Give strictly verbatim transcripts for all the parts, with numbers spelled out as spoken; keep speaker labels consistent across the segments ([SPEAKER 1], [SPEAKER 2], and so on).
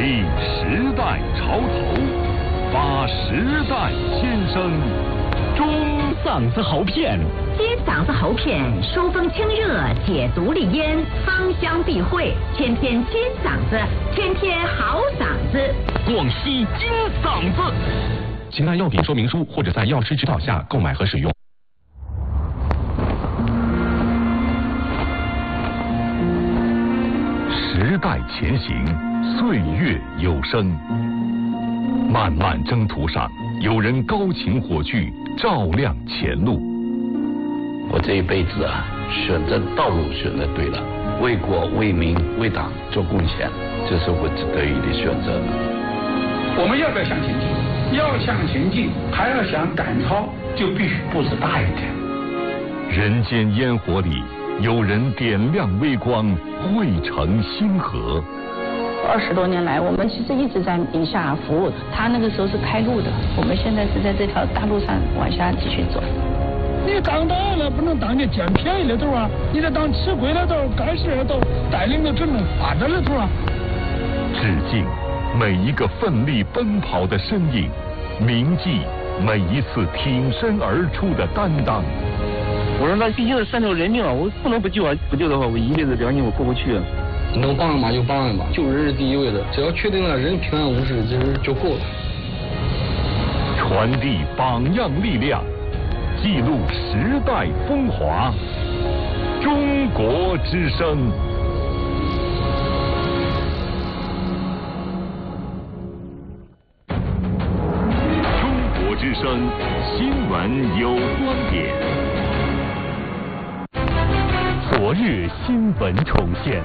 [SPEAKER 1] 立时代潮头，发时代先声，中嗓子喉片，
[SPEAKER 2] 接嗓子喉片，收风清热，解毒利咽，芳香避秽，天天金嗓子，天天好嗓子。
[SPEAKER 1] 广西金嗓子，请看药品说明书或者在药师指导下购买和使用。时代前行，岁月有声。漫漫征途上，有人高擎火炬，照亮前路。
[SPEAKER 3] 我这一辈子啊，选择道路选择对了，为国为民为党做贡献，这是我得以的选择。
[SPEAKER 4] 我们要不要向前进？要向前进，还要想赶超，就必须步子大一点。
[SPEAKER 1] 人间烟火里，有人点亮微光，汇成星河。
[SPEAKER 5] 二十多年来，我们其实一直在宁夏服务。他那个时候是开路的，我们现在是在这条大路上往下继续走。
[SPEAKER 6] 你当党了不能当你捡便宜的头啊，你得当吃亏的头、干事的头，带领着整种发展的头啊。
[SPEAKER 1] 致敬每一个奋力奔跑的身影，铭记每一次挺身而出的担当。
[SPEAKER 7] 我说那毕竟是三条人命啊，我不能不救啊！不救的话，我一辈子良心我过不去啊。
[SPEAKER 8] 能帮嘛就帮嘛，救人是第一位的，只要确定了人平安无事，这就够了。
[SPEAKER 1] 传递榜样力量，记录时代风华，中国之声。中国之声新闻有观点。昨日新闻重现。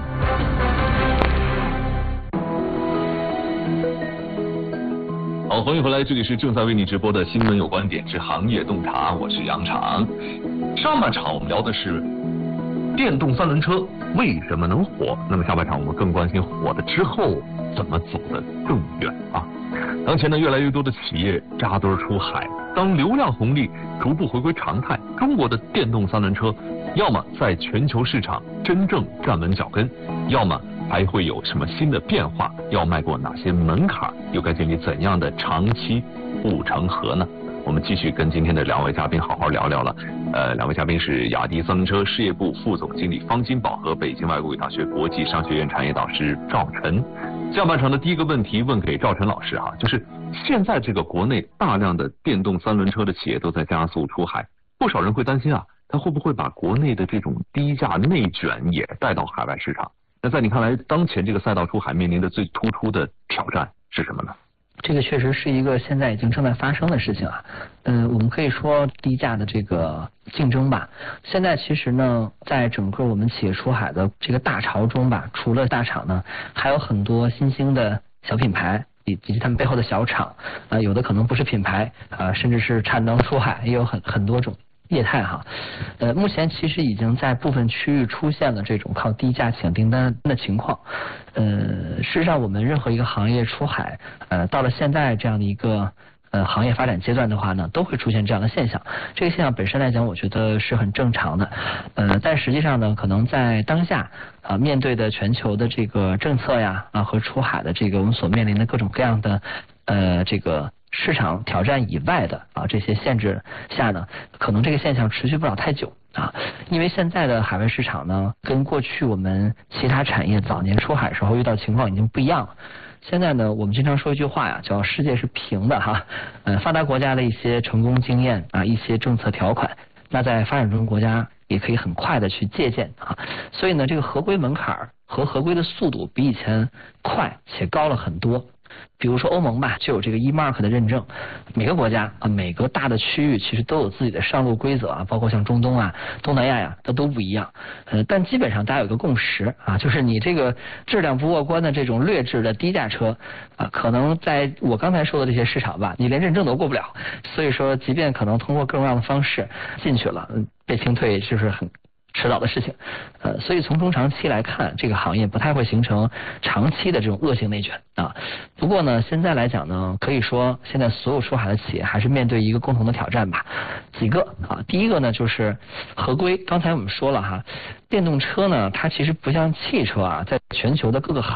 [SPEAKER 1] 好，欢迎回来，这里是正在为你直播的新闻有观点之行业洞察，我是杨常。上半场我们聊的是电动三轮车为什么能火，那么下半场我们更关心火了之后怎么走得更远啊。当前呢，越来越多的企业扎堆出海，当流量红利逐步回归常态，中国的电动三轮车要么在全球市场真正站稳脚跟，要么还会有什么新的变化，要迈过哪些门槛，又该建立怎样的长期护城河呢？我们继续跟今天的两位嘉宾好好聊聊了。呃，两位嘉宾是雅迪三轮车事业部副总经理方金宝和北京外国语大学国际商学院产业导师赵晨。下半场的第一个问题问给赵晨老师哈，就是现在这个国内大量的电动三轮车的企业都在加速出海，不少人会担心啊，它会不会把国内的这种低价内卷也带到海外市场？那在你看来，当前这个赛道出海面临的最突出的挑战是什么呢？
[SPEAKER 9] 这个确实是一个现在已经正在发生的事情啊。嗯，我们可以说低价的这个竞争吧。现在其实呢，在整个我们企业出海的这个大潮中吧，除了大厂呢，还有很多新兴的小品牌以以及他们背后的小厂，呃，有的可能不是品牌，呃，甚至是产能出海，也有很很多种业态哈。呃，目前其实已经在部分区域出现了这种靠低价抢订单的情况。呃，事实上，我们任何一个行业出海，呃，到了现在这样的一个呃行业发展阶段的话呢，都会出现这样的现象。这个现象本身来讲，我觉得是很正常的。呃，但实际上呢，可能在当下啊、呃，面对的全球的这个政策呀啊和出海的这个我们所面临的各种各样的呃这个市场挑战以外的啊这些限制下呢，可能这个现象持续不了太久啊，因为现在的海外市场呢，跟过去我们其他产业早年出海时候遇到情况已经不一样了。现在呢，我们经常说一句话呀，叫世界是平的哈，呃，发达国家的一些成功经验啊，一些政策条款，那在发展中国家也可以很快的去借鉴啊，所以呢，这个合规门槛和合规的速度比以前快且高了很多。比如说欧盟吧，就有这个 E Mark 的认证，每个国家啊，每个大的区域其实都有自己的上路规则啊，包括像中东啊、东南亚呀，它都不一样。呃，但基本上大家有个共识啊，就是你这个质量不过关的这种劣质的低价车啊，可能在我刚才说的这些市场吧，你连认证都过不了。所以说，即便可能通过各种各样的方式进去了，嗯，被清退就是很迟早的事情，呃，所以从中长期来看，这个行业不太会形成长期的这种恶性内卷啊。不过呢，现在来讲呢，可以说现在所有出海的企业还是面对一个共同的挑战吧。几个啊，第一个呢就是合规。刚才我们说了哈，电动车呢，它其实不像汽车啊，在全球的各个行